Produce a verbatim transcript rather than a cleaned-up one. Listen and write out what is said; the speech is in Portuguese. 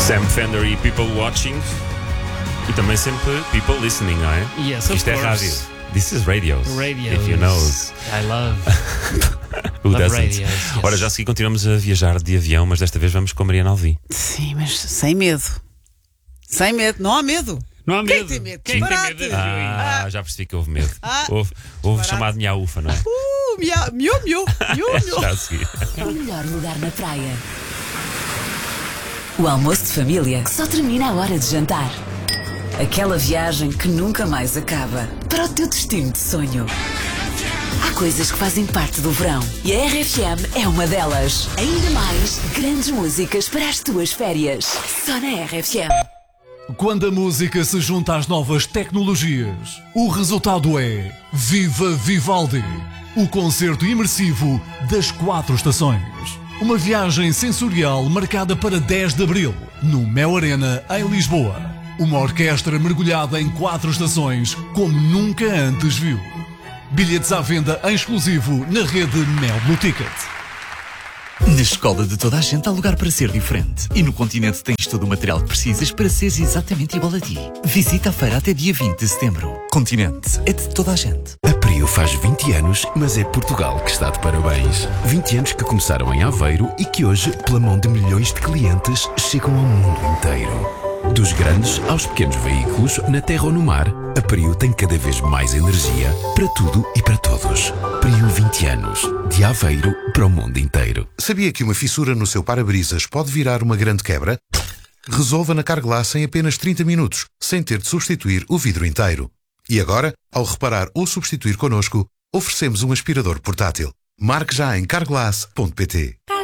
Sam Fender e People Watching. E também sempre People Listening, não é? Yes, of Isto é course. rádio. This is radios. Radios. If you know. I love. Who Love doesn't? radios, yes. Ora, já a seguir continuamos a viajar de avião, mas desta vez vamos com a Mariana Alvim. Sim, mas sem medo. Sem medo, não há medo. Não há Quem medo. tem medo? Quem tem Disparate. medo? Ah, já percebi que houve medo. Ah, houve houve disparate. chamado minha ufa, não é? Uh, miau, miu, miu, miu, miu. Já a seguir. O melhor lugar na praia. O almoço de família que só termina à hora de jantar. Aquela viagem que nunca mais acaba. Para o teu destino de sonho. Há coisas que fazem parte do verão e a R F M é uma delas. Ainda mais grandes músicas para as tuas férias. Só na R F M. Quando a música se junta às novas tecnologias, o resultado é Viva Vivaldi, o concerto imersivo das quatro estações. Uma viagem sensorial marcada para dez de abril, no Mel Arena, em Lisboa. Uma orquestra mergulhada em quatro estações, como nunca antes viu. Bilhetes à venda em exclusivo na rede Mel Blue Ticket. Na escola de toda a gente há lugar para ser diferente. E no Continente tens todo o material que precisas para seres exatamente igual a ti. Visita a feira até dia vinte de setembro. Continente é de toda a gente. A Prio faz vinte anos, mas é Portugal que está de parabéns. vinte anos que começaram em Aveiro e que hoje, pela mão de milhões de clientes, chegam ao mundo inteiro. Dos grandes aos pequenos veículos, na terra ou no mar, a Prio tem cada vez mais energia para tudo e para todos. Prio vinte anos, de Aveiro para o mundo inteiro. Sabia que uma fissura no seu para-brisas pode virar uma grande quebra? Resolva na Carglass em apenas trinta minutos, sem ter de substituir o vidro inteiro. E agora, ao reparar ou substituir connosco, oferecemos um aspirador portátil. Marque já em carglass ponto pt.